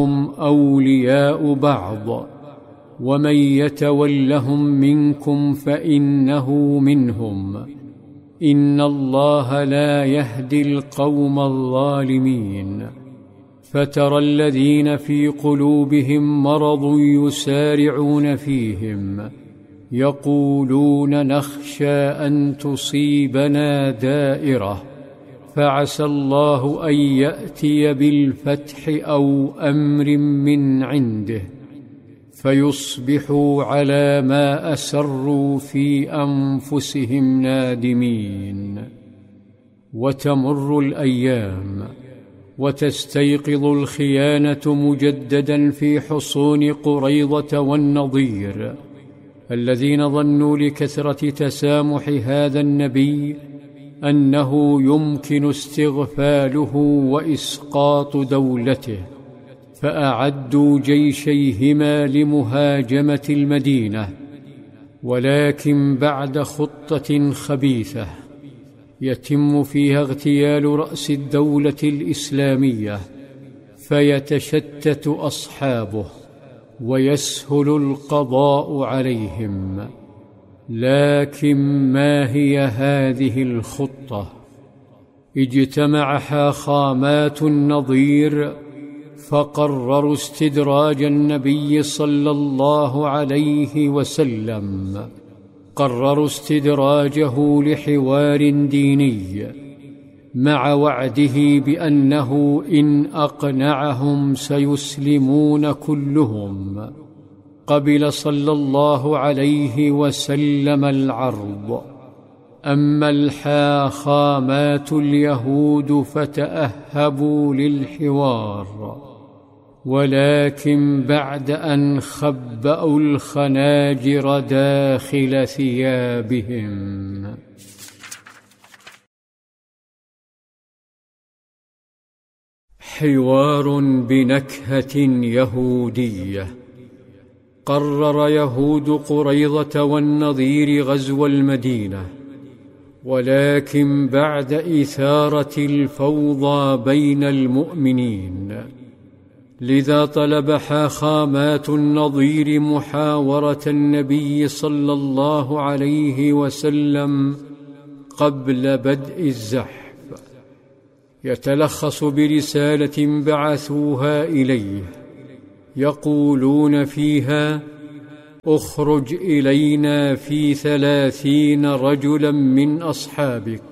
هم أولياء بعض، ومن يتولهم منكم فإنه منهم، إن الله لا يهدي القوم الظالمين. فترى الذين في قلوبهم مرض يسارعون فيهم يقولون نخشى أن تصيبنا دائرة، فعسى الله أن يأتي بالفتح أو أمر من عنده فيصبحوا على ما أسروا في أنفسهم نادمين. وتمر الأيام وتستيقظ الخيانة مجددا في حصون قريظة والنضير، الذين ظنوا لكثرة تسامح هذا النبي أنه يمكن استغفاله وإسقاط دولته، فأعدوا جيشيهما لمهاجمة المدينة، ولكن بعد خطة خبيثة يتم فيها اغتيال رأس الدولة الإسلامية، فيتشتت أصحابه ويسهل القضاء عليهم. لكن ما هي هذه الخطة؟ اجتمع حاخامات النضير فقرروا استدراج النبي صلى الله عليه وسلم، قرروا استدراجه لحوار ديني مع وعده بأنه إن أقنعهم سيسلمون كلهم. قبل صلى الله عليه وسلم العرض. أما الحاخامات اليهود فتأهبوا للحوار، ولكن بعد أن خبأوا الخناجر داخل ثيابهم. حوار بنكهة يهودية. قرر يهود قريظة والنضير غزو المدينة، ولكن بعد إثارة الفوضى بين المؤمنين، لذا طلب حاخامات النضير محاورة النبي صلى الله عليه وسلم قبل بدء الزحف، يتلخص برسالة بعثوها إليه يقولون فيها: اخرج إلينا في 30 رجلا من أصحابك،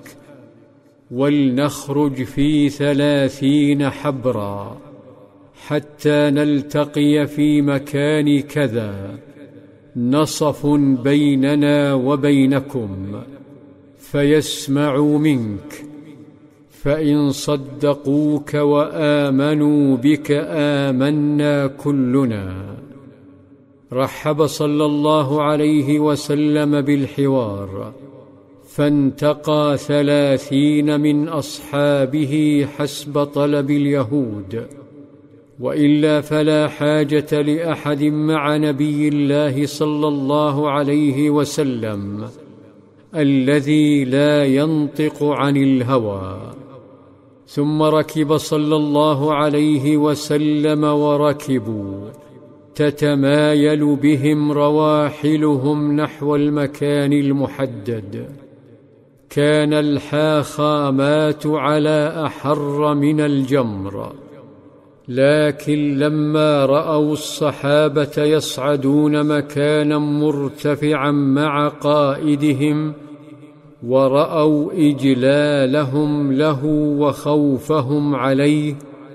ولنخرج في 30 حبرا، حتى نلتقي في مكان كذا، نصف بيننا وبينكم، فيسمعوا منك، فإن صدقوك وآمنوا بك آمنا كلنا. رحب صلى الله عليه وسلم بالحوار، فانتقى 30 من أصحابه حسب طلب اليهود، وإلا فلا حاجة لأحد مع نبي الله صلى الله عليه وسلم الذي لا ينطق عن الهوى. ثم ركب صلى الله عليه وسلم وركبوا، تتمايل بهم رواحلهم نحو المكان المحدد. كان الحاخامات على أحر من الجمر، لكن لما رأوا الصحابة يصعدون مكانا مرتفعا مع قائدهم، ورأوا إجلالهم له وخوفهم عليه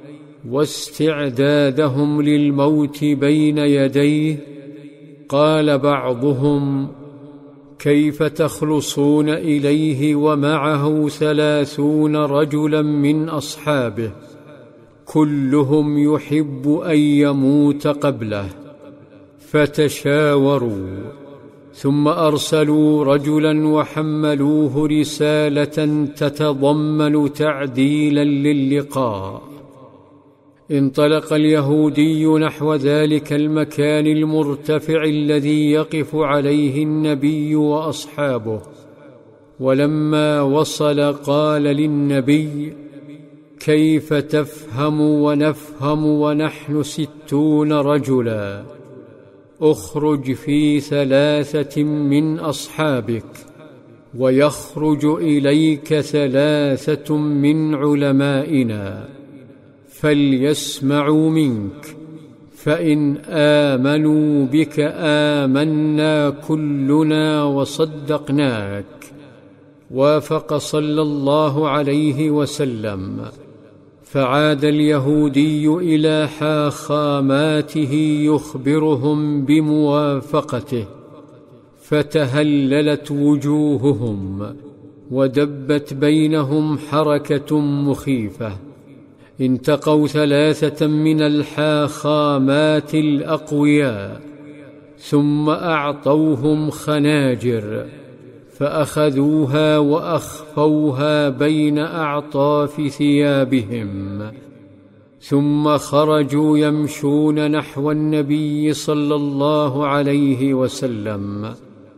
واستعدادهم للموت بين يديه، قال بعضهم: كيف تخلصون إليه ومعه 30 رجلا من أصحابه، كلهم يحب أن يموت قبله؟ فتشاوروا، ثم أرسلوا رجلا وحملوه رسالة تتضمن تعديلا للقاء. انطلق اليهودي نحو ذلك المكان المرتفع الذي يقف عليه النبي وأصحابه، ولما وصل قال للنبي: كيف تفهم ونفهم ونحن 60 رجلا؟ اخرج في 3 من أصحابك، ويخرج إليك 3 من علمائنا، فليسمعوا منك، فإن آمنوا بك آمنا كلنا وصدقناك. وافق صلى الله عليه وسلم، فعاد اليهودي إلى حاخاماته يخبرهم بموافقته، فتهللت وجوههم ودبت بينهم حركة مخيفة. انتقوا 3 من الحاخامات الأقوياء، ثم أعطوهم خناجر، فأخذوها وأخفوها بين أعطاف ثيابهم، ثم خرجوا يمشون نحو النبي صلى الله عليه وسلم.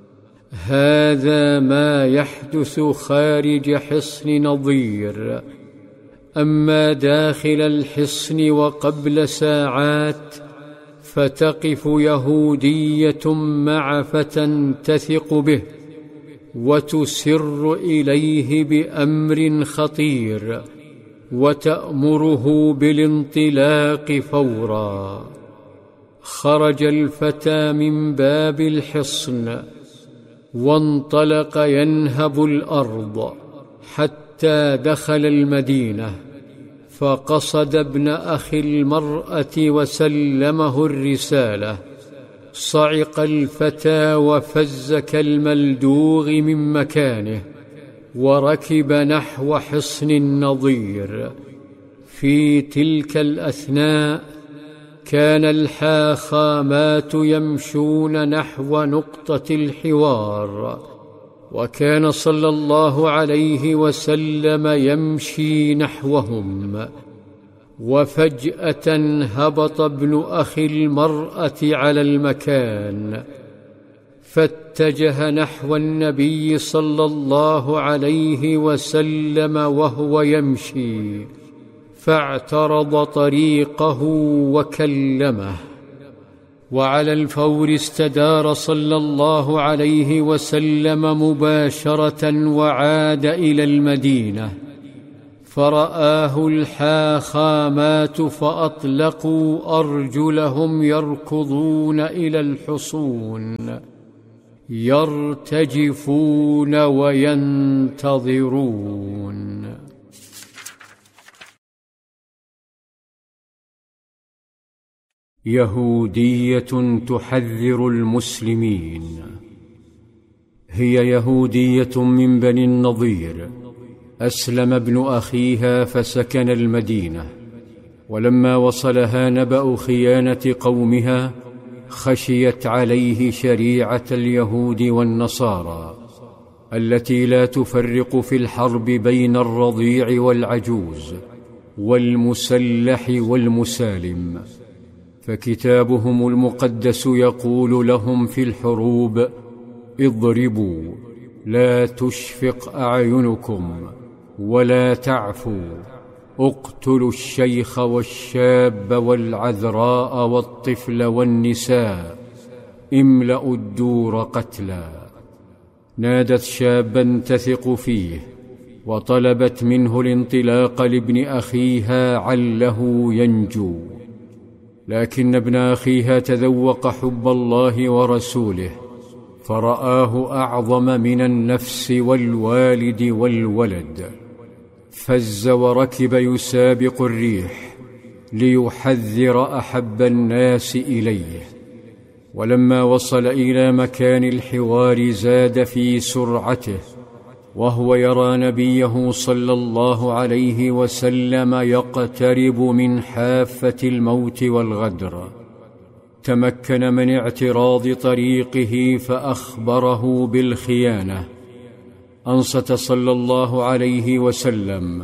هذا ما يحدث خارج حصن نضير. أما داخل الحصن وقبل ساعات، فتقف يهودية مع فتى تثق به وتسر إليه بأمر خطير، وتأمره بالانطلاق فورا. خرج الفتى من باب الحصن وانطلق ينهب الأرض حتى دخل المدينة، فقصد ابن أخي المرأة وسلمه الرسالة. صعق الفتى وفز كالملدوغ من مكانه، وركب نحو حصن النضير. في تلك الأثناء كان الحاخامات يمشون نحو نقطة الحوار، وكان صلى الله عليه وسلم يمشي نحوهم. وفجأة هبط ابن أخي المرأة على المكان، فاتجه نحو النبي صلى الله عليه وسلم وهو يمشي، فاعترض طريقه وكلمه. وعلى الفور استدار صلى الله عليه وسلم مباشرة وعاد إلى المدينة، فرآه الحاخامات فأطلقوا أرجلهم يركضون إلى الحصون، يرتجفون وينتظرون. يهودية تحذر المسلمين. هي يهودية من بني النضير، أسلم ابن أخيها فسكن المدينة، ولما وصلها نبأ خيانة قومها خشيت عليه شريعة اليهود والنصارى التي لا تفرق في الحرب بين الرضيع والعجوز والمسلح والمسالم. فكتابهم المقدس يقول لهم في الحروب: اضربوا، لا تشفق أعينكم، ولا تعفوا، اقتلوا الشيخ والشاب والعذراء والطفل والنساء، املأوا الدور قتلا. نادت شابا تثق فيه وطلبت منه الانطلاق لابن أخيها عله ينجو، لكن ابن أخيها تذوق حب الله ورسوله، فرآه أعظم من النفس والوالد والولد، فز وركب يسابق الريح ليحذر أحب الناس إليه. ولما وصل إلى مكان الحوار زاد في سرعته، وهو يرى نبيه صلى الله عليه وسلم يقترب من حافة الموت والغدر. تمكن من اعتراض طريقه فأخبره بالخيانة. أنصت صلى الله عليه وسلم،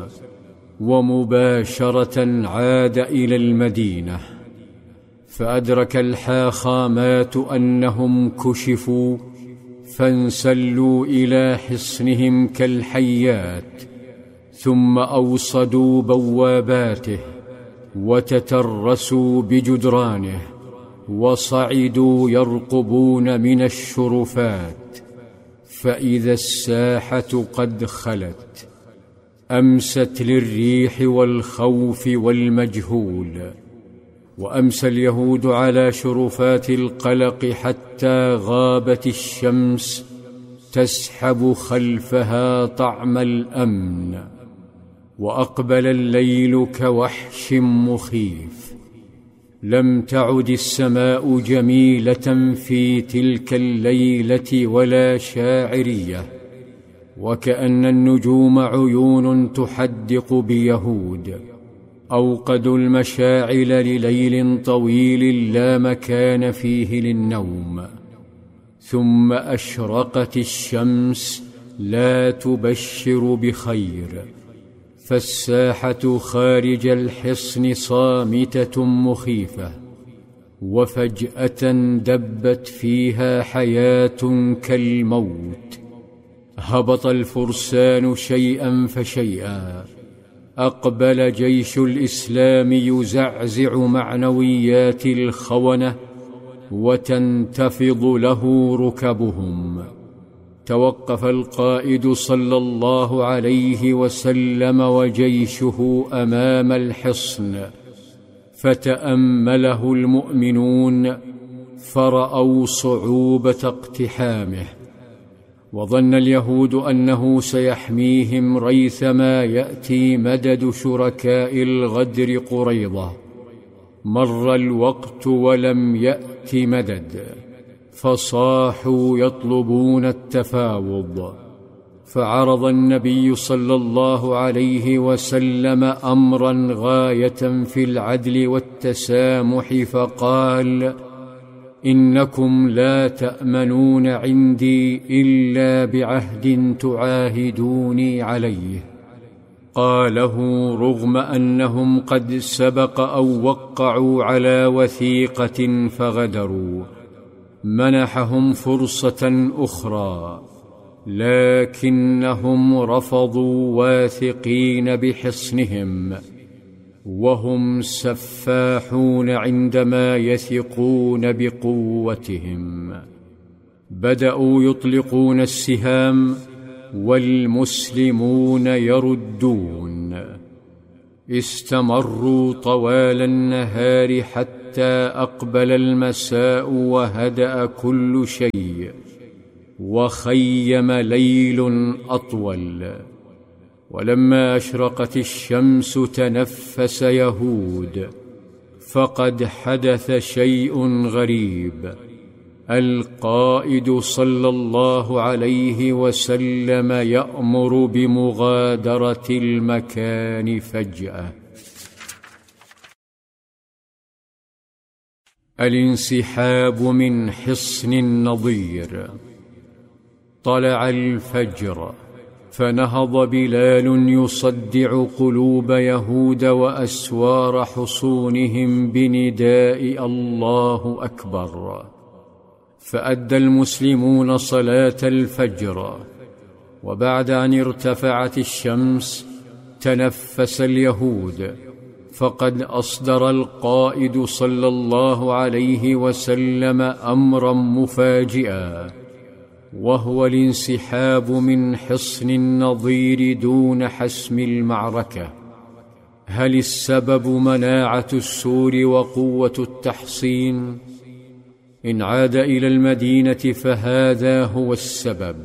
ومباشرة عاد إلى المدينة. فأدرك الحاخامات أنهم كشفوا، فانسلوا إلى حصنهم كالحيات، ثم أوصدوا بواباته وتترسوا بجدرانه وصعدوا يرقبون من الشرفات، فإذا الساحة قد خلت أمست للريح والخوف والمجهول، وأمسى اليهود على شرفات القلق حتى غابت الشمس تسحب خلفها طعم الأمن، وأقبل الليل كوحش مخيف. لم تعد السماء جميلة في تلك الليلة ولا شاعرية، وكأن النجوم عيون تحدق بيهود أوقدوا المشاعل لليل طويل لا مكان فيه للنوم. ثم أشرقت الشمس لا تبشر بخير، فالساحة خارج الحصن صامتة مخيفة، وفجأة دبت فيها حياة كالموت. هبط الفرسان شيئا فشيئا، أقبل جيش الإسلام يزعزع معنويات الخونة وتنتفض له ركبهم. توقف القائد صلى الله عليه وسلم وجيشه أمام الحصن، فتأمله المؤمنون فرأوا صعوبة اقتحامه، وظن اليهود أنه سيحميهم ريثما يأتي مدد شركاء الغدر قريظة. مر الوقت ولم يأت مدد، فصاحوا يطلبون التفاوض، فعرض النبي صلى الله عليه وسلم أمرا غاية في العدل والتسامح، فقال: إنكم لا تأمنون عندي إلا بعهد تعاهدوني عليه. قاله رغم أنهم قد سبق أو وقعوا على وثيقة فغدروا. منحهم فرصة أخرى، لكنهم رفضوا واثقين بحصنهم، وهم سفاحون عندما يثقون بقوتهم. بدأوا يطلقون السهام والمسلمون يردون. استمروا طوال النهار حتى أقبل المساء وهدأ كل شيء، وخيم ليل أطول. ولما أشرقت الشمس تنفس يهود، فقد حدث شيء غريب. القائد صلى الله عليه وسلم يأمر بمغادرة المكان فجأة. الانسحاب من حصن النضير. طلع الفجر، فنهض بلال يصدع قلوب يهود وأسوار حصونهم بنداء الله أكبر. فأدى المسلمون صلاة الفجر، وبعد أن ارتفعت الشمس تنفس اليهود، فقد أصدر القائد صلى الله عليه وسلم أمرا مفاجئا، وهو الانسحاب من حصن النضير دون حسم المعركة. هل السبب مناعة السور وقوة التحصين؟ إن عاد إلى المدينة فهذا هو السبب،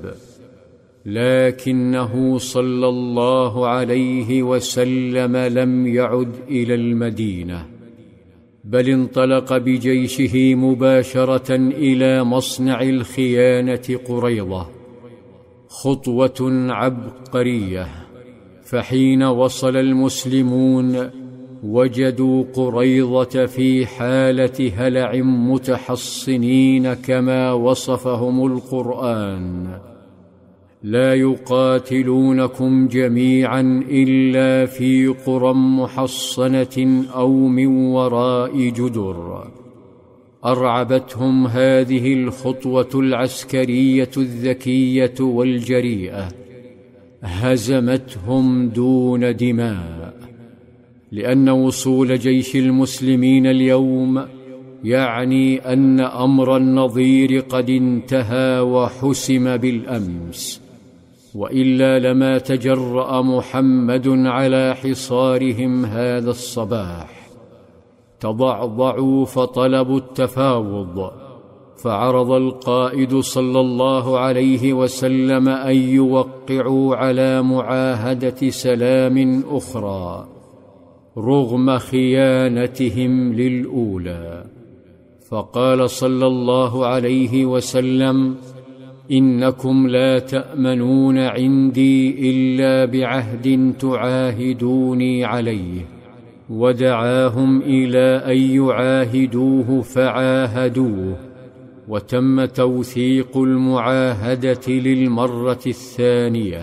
لكنه صلى الله عليه وسلم لم يعد إلى المدينة، بل انطلق بجيشه مباشرة إلى مصنع الخيانة قريظة. خطوة عبقرية، فحين وصل المسلمون وجدوا قريظة في حالة هلع متحصنين كما وصفهم القرآن. لا يقاتلونكم جميعا إلا في قرى محصنة أو من وراء جدر. أرعبتهم هذه الخطوة العسكرية الذكية والجريئة، هزمتهم دون دماء، لأن وصول جيش المسلمين اليوم يعني أن أمر النظير قد انتهى وحسم بالأمس، وإلا لما تجرأ محمد على حصارهم هذا الصباح. تضعضعوا فطلبوا التفاوض، فعرض القائد صلى الله عليه وسلم أن يوقعوا على معاهدة سلام أخرى رغم خيانتهم للأولى. فقال صلى الله عليه وسلم: إنكم لا تأمنون عندي إلا بعهد تعاهدوني عليه. ودعاهم إلى أن يعاهدوه فعاهدوه، وتم توثيق المعاهدة للمرة الثانية.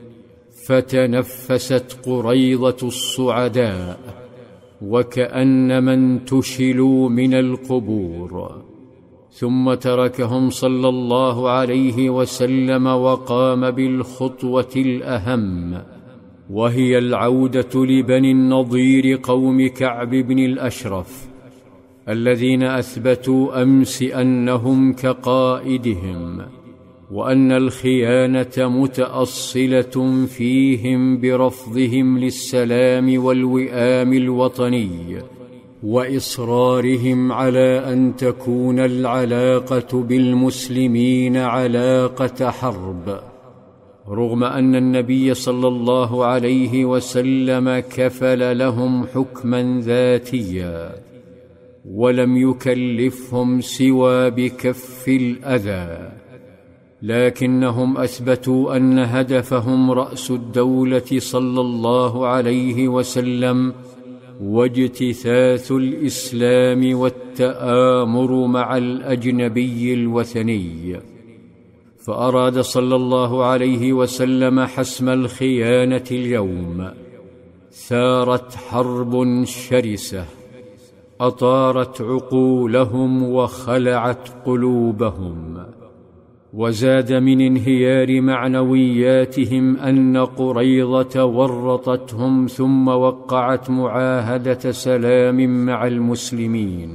فتنفست قريظة الصعداء وكأنما انتشلوا من القبور، ثم تركهم صلى الله عليه وسلم وقام بالخطوة الأهم، وهي العودة لبني النضير قوم كعب بن الأشرف الذين أثبتوا أمس أنهم كقائدهم، وأن الخيانة متأصلة فيهم برفضهم للسلام والوئام الوطني، وإصرارهم على أن تكون العلاقة بالمسلمين علاقة حرب، رغم أن النبي صلى الله عليه وسلم كفل لهم حكما ذاتيا، ولم يكلفهم سوى بكف الأذى، لكنهم أثبتوا أن هدفهم رأس الدولة صلى الله عليه وسلم واجتثاث الإسلام والتآمر مع الأجنبي الوثني. فأراد صلى الله عليه وسلم حسم الخيانة اليوم. ثارت حرب شرسة أطارت عقولهم وخلعت قلوبهم، وزاد من انهيار معنوياتهم أن قريظة ورطتهم ثم وقعت معاهدة سلام مع المسلمين.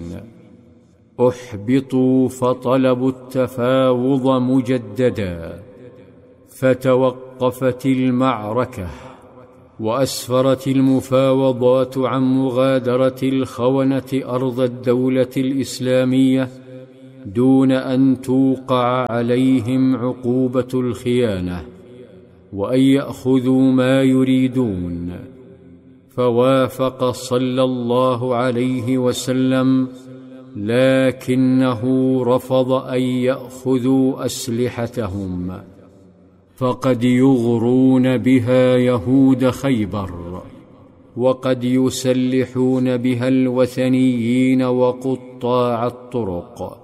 أحبطوا فطلبوا التفاوض مجددا، فتوقفت المعركة، وأسفرت المفاوضات عن مغادرة الخونة أرض الدولة الإسلامية دون أن توقع عليهم عقوبة الخيانة، وأن يأخذوا ما يريدون. فوافق صلى الله عليه وسلم، لكنه رفض أن يأخذوا أسلحتهم، فقد يغرون بها يهود خيبر، وقد يسلحون بها الوثنيين وقطاع الطرق.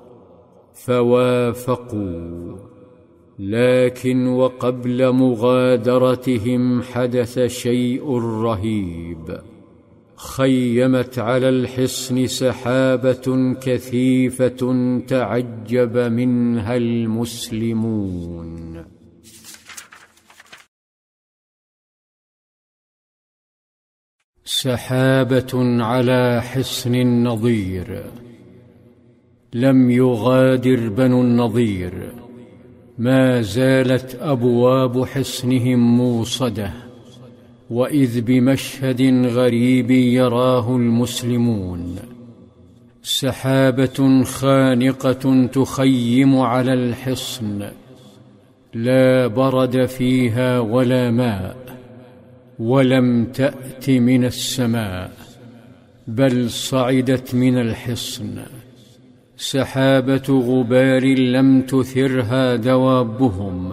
فوافقوا، لكن وقبل مغادرتهم حدث شيء رهيب. خيمت على الحصن سحابة كثيفة تعجب منها المسلمون. سحابة على حصن النضير. لم يغادر بنو النضير، ما زالت أبواب حصنهم موصدة، وإذ بمشهد غريب يراه المسلمون. سحابة خانقة تخيم على الحصن، لا برد فيها ولا ماء، ولم تأت من السماء، بل صعدت من الحصن. سحابة غبار لم تثرها دوابهم،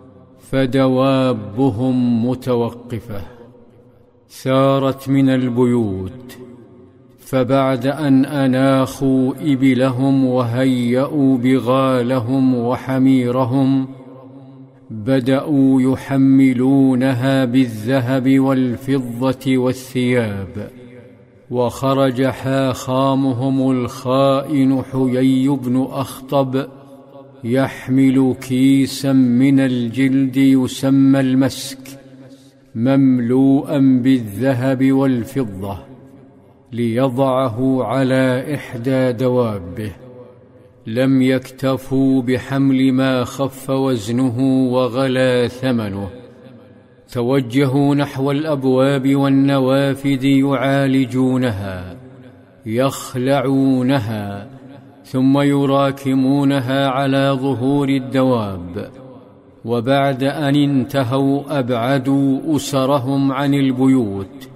فدوابهم متوقفة. ثارت من البيوت، فبعد أن أناخوا إبلهم وهيأوا بغالهم وحميرهم، بدأوا يحملونها بالذهب والفضة والثياب. وخرج حاخامهم الخائن حيي بن أخطب يحمل كيسا من الجلد يسمى المسك، مملوءا بالذهب والفضة ليضعه على إحدى دوابه. لم يكتفوا بحمل ما خف وزنه وغلا ثمنه، توجهوا نحو الأبواب والنوافذ يعالجونها، يخلعونها، ثم يراكمونها على ظهور الدواب. وبعد أن انتهوا أبعدوا أسرهم عن البيوت،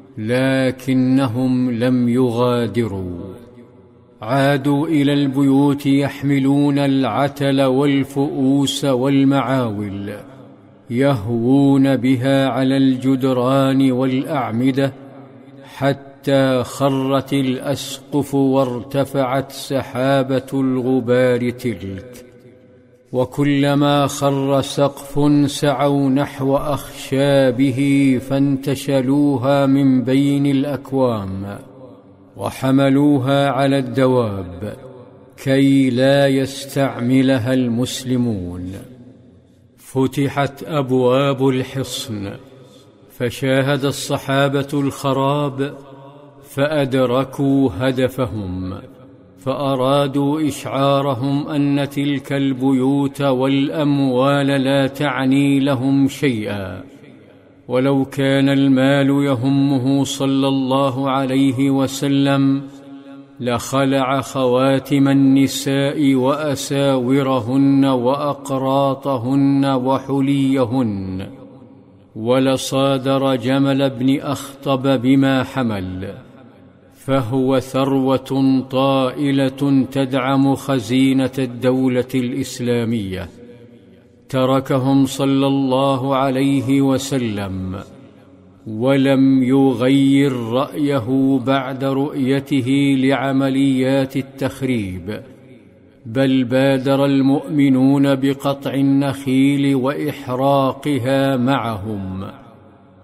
لكنهم لم يغادروا، عادوا إلى البيوت يحملون العتل والفؤوس والمعاول، يهوون بها على الجدران والأعمدة حتى خرت الأسقف وارتفعت سحابة الغبار تلك. وكلما خر سقف سعوا نحو أخشابه فانتشلوها من بين الأكوام وحملوها على الدواب كي لا يستعملها المسلمون. فتحت أبواب الحصن، فشاهد الصحابة الخراب فأدركوا هدفهم، فأرادوا إشعارهم أن تلك البيوت والأموال لا تعني لهم شيئا. ولو كان المال يهمه صلى الله عليه وسلم لخلع خواتم النساء وأساورهن وأقراطهن وحليهن، ولصادر جمل بن أخطب بما حمل، فهو ثروة طائلة تدعم خزينة الدولة الإسلامية. تركهم صلى الله عليه وسلم ولم يغير رأيه بعد رؤيته لعمليات التخريب، بل بادر المؤمنون بقطع النخيل وإحراقها معهم.